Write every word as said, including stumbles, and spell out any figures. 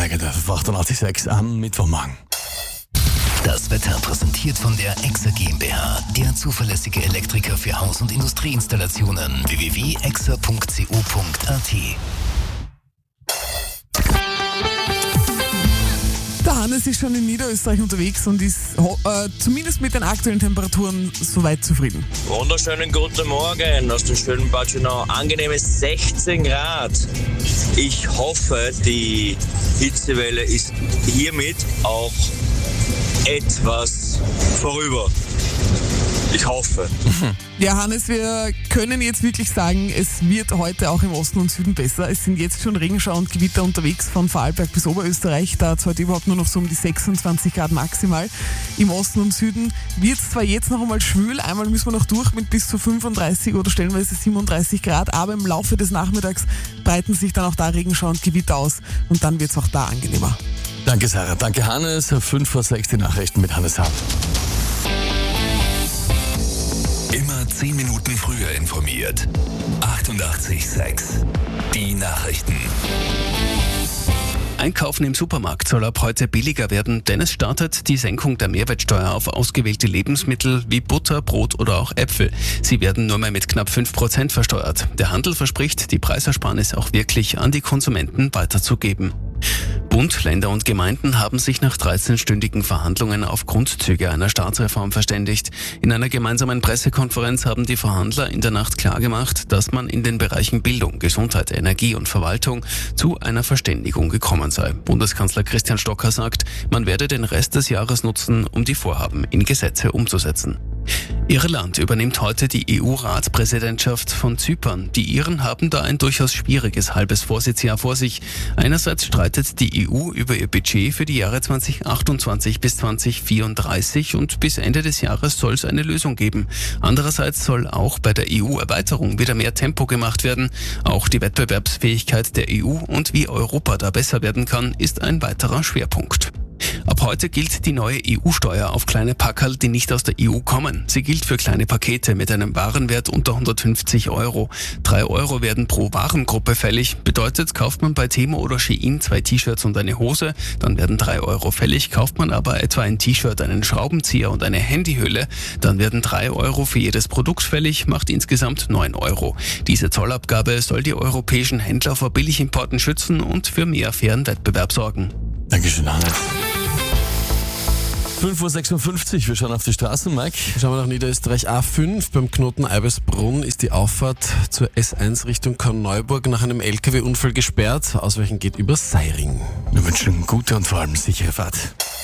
Morgen auf achtundachtzig Komma sechs am Mittwochmorgen. Das Wetter präsentiert von der Exa GmbH, der zuverlässige Elektriker für Haus- und Industrieinstallationen. w w w punkt exa punkt co punkt a t. Der Hannes ist schon in Niederösterreich unterwegs und ist äh, zumindest mit den aktuellen Temperaturen soweit zufrieden. Wunderschönen guten Morgen aus dem schönen Bad Schönau. Angenehme sechzehn Grad. Ich hoffe, die Hitzewelle ist hiermit auch etwas vorüber. Ich hoffe. Ja, Hannes, wir können jetzt wirklich sagen, es wird heute auch im Osten und Süden besser. Es sind jetzt schon Regenschauer und Gewitter unterwegs von Vorarlberg bis Oberösterreich. Da hat es heute überhaupt nur noch so um die sechsundzwanzig Grad maximal. Im Osten und Süden wird es zwar jetzt noch einmal schwül, einmal müssen wir noch durch mit bis zu fünfunddreißig oder stellenweise siebenunddreißig Grad, aber im Laufe des Nachmittags breiten sich dann auch da Regenschauer und Gewitter aus und dann wird es auch da angenehmer. Danke Sarah, danke Hannes. fünf vor sechs die Nachrichten mit Hannes Hab. Immer zehn Minuten früher informiert. achtundachtzig Komma sechs. Die Nachrichten. Einkaufen im Supermarkt soll ab heute billiger werden, denn es startet die Senkung der Mehrwertsteuer auf ausgewählte Lebensmittel wie Butter, Brot oder auch Äpfel. Sie werden nur mehr mit knapp fünf Prozent versteuert. Der Handel verspricht, die Preisersparnis auch wirklich an die Konsumenten weiterzugeben. Bund, Länder und Gemeinden haben sich nach dreizehnstündigen Verhandlungen auf Grundzüge einer Staatsreform verständigt. In einer gemeinsamen Pressekonferenz haben die Verhandler in der Nacht klargemacht, dass man in den Bereichen Bildung, Gesundheit, Energie und Verwaltung zu einer Verständigung gekommen sei. Bundeskanzler Christian Stocker sagt, man werde den Rest des Jahres nutzen, um die Vorhaben in Gesetze umzusetzen. Irland übernimmt heute die E U-Ratspräsidentschaft von Zypern. Die Iren haben da ein durchaus schwieriges halbes Vorsitzjahr vor sich. Einerseits streitet die E U über ihr Budget für die Jahre zweitausendachtundzwanzig bis zweitausendvierunddreißig und bis Ende des Jahres soll es eine Lösung geben. Andererseits soll auch bei der E U-Erweiterung wieder mehr Tempo gemacht werden. Auch die Wettbewerbsfähigkeit der E U und wie Europa da besser werden kann, ist ein weiterer Schwerpunkt. Ab heute gilt die neue E U-Steuer auf kleine Packerl, die nicht aus der E U kommen. Sie gilt für kleine Pakete mit einem Warenwert unter hundertfünfzig Euro. Drei Euro werden pro Warengruppe fällig. Bedeutet, kauft man bei Temo oder Shein zwei T-Shirts und eine Hose, dann werden drei Euro fällig. Kauft man aber etwa ein T-Shirt, einen Schraubenzieher und eine Handyhülle, dann werden drei Euro für jedes Produkt fällig, macht insgesamt neun Euro. Diese Zollabgabe soll die europäischen Händler vor Billigimporten schützen und für mehr fairen Wettbewerb sorgen. Dankeschön, Hannes. fünf Uhr sechsundfünfzig, wir schauen auf die Straßen, Mike. Schauen wir nach Niederösterreich A fünf. Beim Knoten Eibesbrunn ist die Auffahrt zur S eins Richtung Korneuburg nach einem L K W-Unfall gesperrt. Ausweichen geht über Seiring. Wir wünschen gute und vor allem sichere Fahrt.